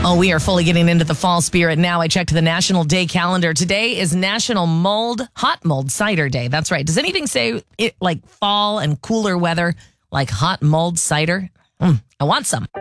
Oh, we are fully getting into the fall spirit now. I checked the National Day calendar. Today is National Hot Mulled Cider Day. That's right. Does anything say it like fall and cooler weather like hot mulled cider? I want some.